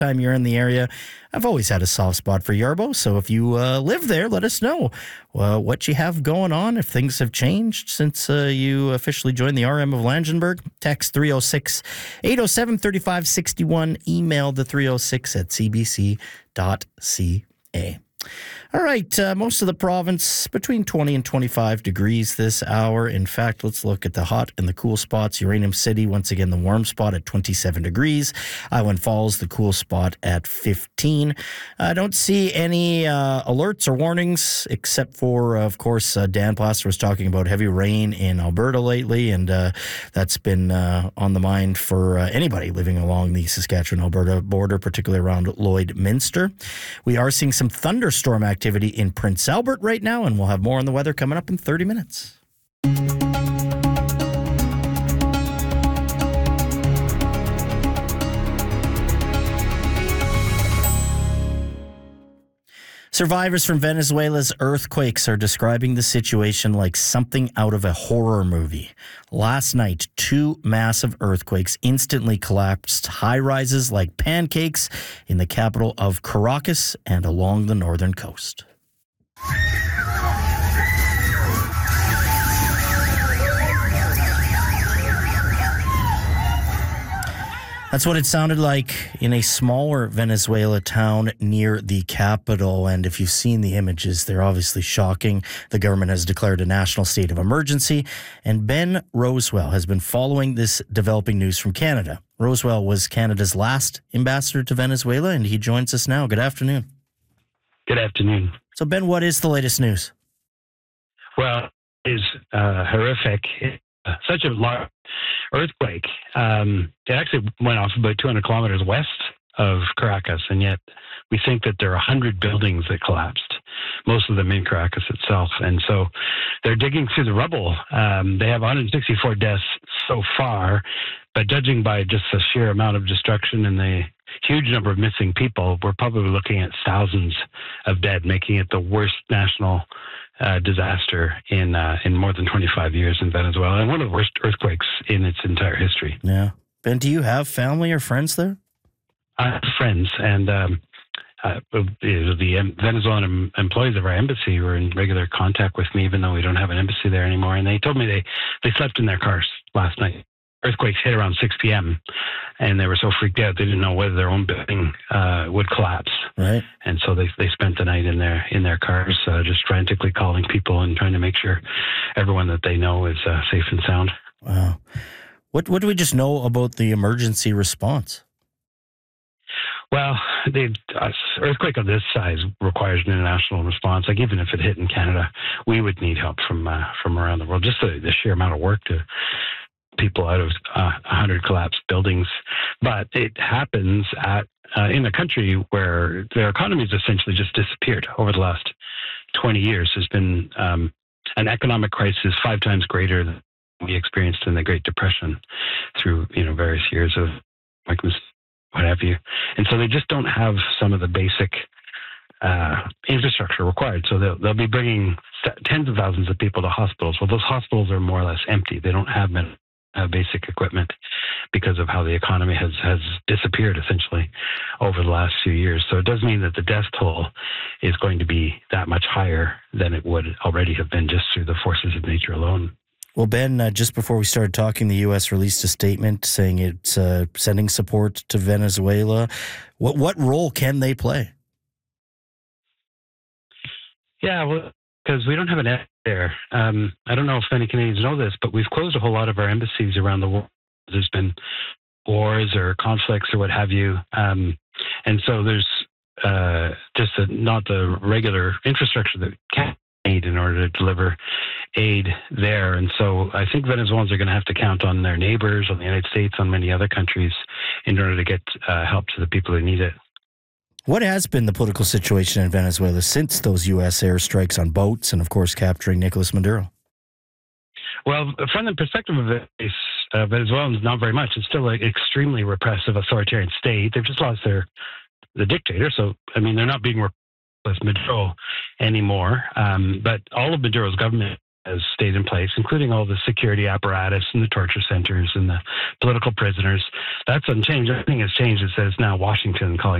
time you're in the area. I've always had a soft spot for Yarbo, so if you live there, let us know what you have going on, if things have changed since you officially joined the RM of Langenburg. Text 306-807-3561, email the 306 at cbc.ca. All right, most of the province between 20 and 25 degrees this hour. In fact, let's look at the hot and the cool spots. Uranium City, once again, the warm spot at 27 degrees. Island Falls, the cool spot at 15. I don't see any alerts or warnings, except for, of course, Dan Plaster was talking about heavy rain in Alberta lately, and that's been on the mind for anybody living along the Saskatchewan-Alberta border, particularly around Lloydminster. We are seeing some thunderstorm activity in Prince Albert right now, and we'll have more on the weather coming up in 30 minutes. Survivors from Venezuela's earthquakes are describing the situation like something out of a horror movie. Last night, 2 massive earthquakes instantly collapsed high-rises like pancakes in the capital of Caracas and along the northern coast. That's what it sounded like in a smaller Venezuela town near the capital. And if you've seen the images, they're obviously shocking. The government has declared a national state of emergency. And Ben Rosewell has been following this developing news from Canada. Rosewell was Canada's last ambassador to Venezuela, and he joins us now. Good afternoon. Good afternoon. So, Ben, what is the latest news? Well, it is horrific. Such a large earthquake. It actually went off about 200 kilometers west of Caracas, and yet we think that there are 100 buildings that collapsed, most of them in Caracas itself. And so they're digging through the rubble. They have 164 deaths so far, but judging by just the sheer amount of destruction and the huge number of missing people, we're probably looking at thousands of dead, making it the worst national disaster in more than 25 years in Venezuela, and one of the worst earthquakes in its entire history. Yeah. Ben, do you have family or friends there? I have friends, and the Venezuelan employees of our embassy were in regular contact with me, even though we don't have an embassy there anymore. And they told me they slept in their cars last night. Earthquakes hit around 6 p.m. and they were so freaked out they didn't know whether their own building would collapse. Right. And so they spent the night in their cars, just frantically calling people and trying to make sure everyone that they know is safe and sound. Wow. What do we just know about the emergency response? Well, the earthquake of this size requires an international response. Like, even if it hit in Canada, we would need help from around the world. Just the sheer amount of work to people out of 100 collapsed buildings. But it happens in a country where their economy has essentially just disappeared over the last 20 years. There's been an economic crisis 5 times greater than we experienced in the Great Depression through various years of what have you. And so they just don't have some of the basic infrastructure required. So they'll be bringing tens of thousands of people to hospitals. Well, those hospitals are more or less empty. They don't have basic equipment because of how the economy has disappeared essentially over the last few years. So it does mean that the death toll is going to be that much higher than it would already have been just through the forces of nature alone. Well, Ben, just before we started talking, the U.S. released a statement saying it's sending support to Venezuela. What role can they play? Yeah, well, because we don't have an embassy there. I don't know if any Canadians know this, but we've closed a whole lot of our embassies around the world. There's been wars or conflicts or what have you. And so there's just not the regular infrastructure that can need in order to deliver aid there. And so I think Venezuelans are going to have to count on their neighbors, on the United States, on many other countries in order to get help to the people who need it. What has been the political situation in Venezuela since those U.S. airstrikes on boats and, of course, capturing Nicolas Maduro? Well, from the perspective of Venezuelans, not very much. It's still an extremely repressive authoritarian state. They've just lost the dictator. So, I mean, they're not being repressed Maduro anymore. But all of Maduro's government has stayed in place, including all the security apparatus and the torture centers and the political prisoners. That's unchanged. Everything has changed. It says now Washington calling